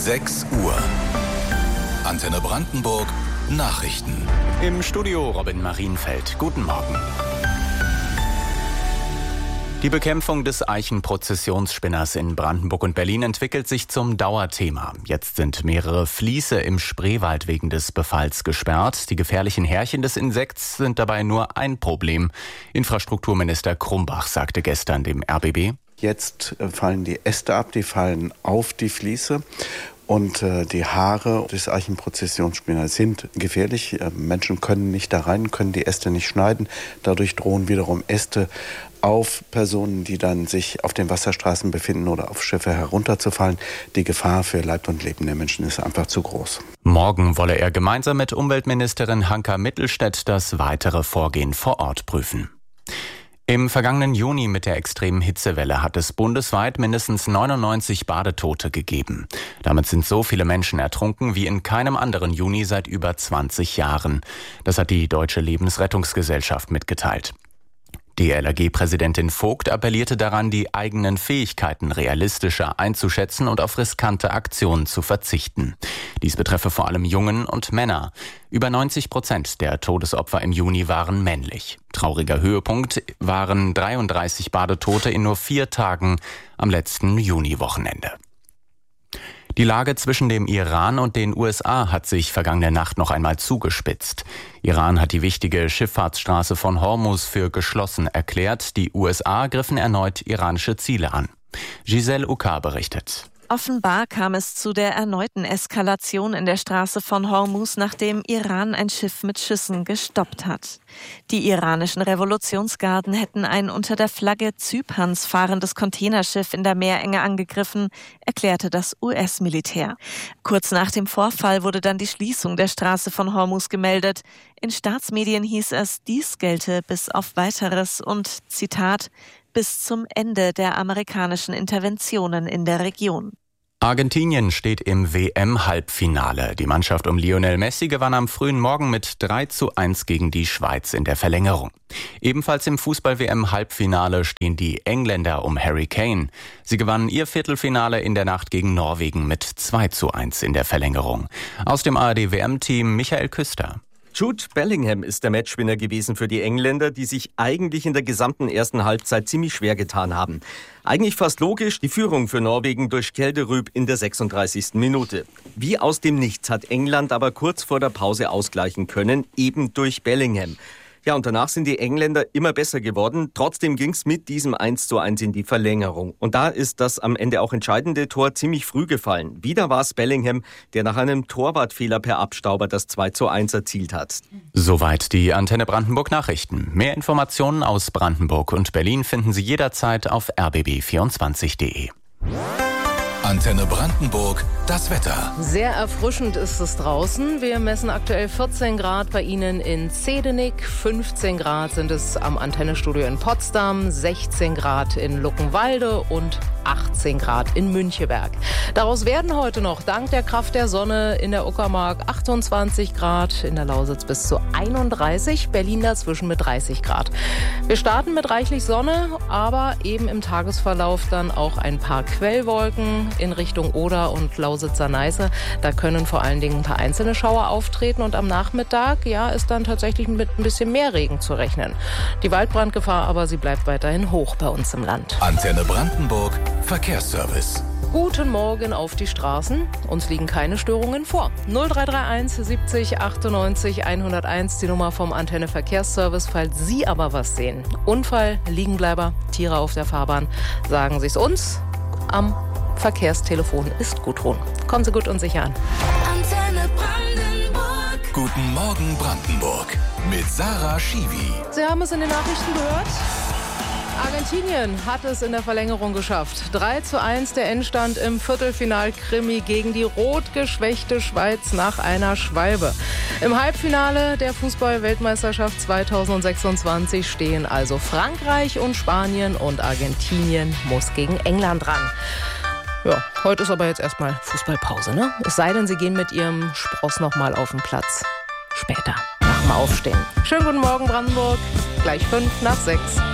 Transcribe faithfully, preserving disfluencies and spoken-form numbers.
sechs Uhr. Antenne Brandenburg Nachrichten. Im Studio Robin Marienfeld. Guten Morgen. Die Bekämpfung des Eichenprozessionsspinners in Brandenburg und Berlin entwickelt sich zum Dauerthema. Jetzt sind mehrere Fließe im Spreewald wegen des Befalls gesperrt. Die gefährlichen Härchen des Insekts sind dabei nur ein Problem. Infrastrukturminister Krumbach sagte gestern dem R B B: Jetzt fallen die Äste ab, die fallen auf die Fließe. Und äh, die Haare des Eichenprozessionsspinners sind gefährlich. Äh, Menschen können nicht da rein, können die Äste nicht schneiden. Dadurch drohen wiederum Äste auf Personen, die dann sich auf den Wasserstraßen befinden oder auf Schiffe herunterzufallen. Die Gefahr für Leib und Leben der Menschen ist einfach zu groß. Morgen wolle er gemeinsam mit Umweltministerin Hanka Mittelstädt das weitere Vorgehen vor Ort prüfen. Im vergangenen Juni mit der extremen Hitzewelle hat es bundesweit mindestens neunundneunzig Badetote gegeben. Damit sind so viele Menschen ertrunken wie in keinem anderen Juni seit über zwanzig Jahren. Das hat die Deutsche Lebensrettungsgesellschaft mitgeteilt. Die L R G-Präsidentin Vogt appellierte daran, die eigenen Fähigkeiten realistischer einzuschätzen und auf riskante Aktionen zu verzichten. Dies betreffe vor allem Jungen und Männer. Über neunzig Prozent der Todesopfer im Juni waren männlich. Trauriger Höhepunkt waren dreiunddreißig Badetote in nur vier Tagen am letzten Juniwochenende. Die Lage zwischen dem Iran und den U S A hat sich vergangene Nacht noch einmal zugespitzt. Iran hat die wichtige Schifffahrtsstraße von Hormuz für geschlossen erklärt. Die U S A griffen erneut iranische Ziele an. Giselle Uka berichtet. Offenbar kam es zu der erneuten Eskalation in der Straße von Hormuz, nachdem Iran ein Schiff mit Schüssen gestoppt hat. Die iranischen Revolutionsgarden hätten ein unter der Flagge Zyperns fahrendes Containerschiff in der Meerenge angegriffen, erklärte das U S-Militär. Kurz nach dem Vorfall wurde dann die Schließung der Straße von Hormuz gemeldet. In Staatsmedien hieß es, dies gelte bis auf Weiteres und, Zitat, bis zum Ende der amerikanischen Interventionen in der Region. Argentinien steht im W M-Halbfinale. Die Mannschaft um Lionel Messi gewann am frühen Morgen mit drei zu eins gegen die Schweiz in der Verlängerung. Ebenfalls im Fußball-W M-Halbfinale stehen die Engländer um Harry Kane. Sie gewannen ihr Viertelfinale in der Nacht gegen Norwegen mit zwei zu eins in der Verlängerung. Aus dem A R D-W M-Team Michael Küster. Jude Bellingham ist der Matchwinner gewesen für die Engländer, die sich eigentlich in der gesamten ersten Halbzeit ziemlich schwer getan haben. Eigentlich fast logisch, die Führung für Norwegen durch Kelderüb in der sechsunddreißigsten Minute. Wie aus dem Nichts hat England aber kurz vor der Pause ausgleichen können, eben durch Bellingham. Ja, und danach sind die Engländer immer besser geworden. Trotzdem ging es mit diesem eins zu eins in die Verlängerung. Und da ist das am Ende auch entscheidende Tor ziemlich früh gefallen. Wieder war es Bellingham, der nach einem Torwartfehler per Abstauber das zwei zu eins erzielt hat. Soweit die Antenne Brandenburg Nachrichten. Mehr Informationen aus Brandenburg und Berlin finden Sie jederzeit auf r b b vierundzwanzig punkt de. Antenne Brandenburg, das Wetter. Sehr erfrischend ist es draußen. Wir messen aktuell vierzehn Grad bei Ihnen in Zedenik, fünfzehn Grad sind es am Antennestudio in Potsdam, sechzehn Grad in Luckenwalde und achtzehn Grad in Müncheberg. Daraus werden heute noch dank der Kraft der Sonne in der Uckermark achtundzwanzig Grad, in der Lausitz bis zu einunddreißig, Berlin dazwischen mit dreißig Grad. Wir starten mit reichlich Sonne, aber eben im Tagesverlauf dann auch ein paar Quellwolken in Richtung Oder und Lausitzer Neiße. Da können vor allen Dingen ein paar einzelne Schauer auftreten und am Nachmittag, ja, ist dann tatsächlich mit ein bisschen mehr Regen zu rechnen. Die Waldbrandgefahr aber, sie bleibt weiterhin hoch bei uns im Land. Antenne Brandenburg, Verkehrsservice. Guten Morgen auf die Straßen. Uns liegen keine Störungen vor. null drei drei eins siebzig achtundneunzig hunderteins, die Nummer vom Antenne Verkehrsservice. Falls Sie aber was sehen, Unfall, Liegenbleiber, Tiere auf der Fahrbahn, sagen Sie es uns. Am Verkehrstelefon ist Gudrun. Kommen Sie gut und sicher an. Antenne Brandenburg. Guten Morgen Brandenburg mit Sarah Schiwi. Sie haben es in den Nachrichten gehört. Argentinien hat es in der Verlängerung geschafft. drei zu eins der Endstand im Viertelfinal-Krimi gegen die rot geschwächte Schweiz nach einer Schwalbe. Im Halbfinale der Fußball-Weltmeisterschaft zweitausendsechsundzwanzig stehen also Frankreich und Spanien und Argentinien muss gegen England ran. Ja, heute ist aber jetzt erstmal Fußballpause, ne? Es sei denn, Sie gehen mit Ihrem Spross nochmal auf den Platz. Später, nach dem Aufstehen. Schönen guten Morgen, Brandenburg. Gleich fünf nach sechs.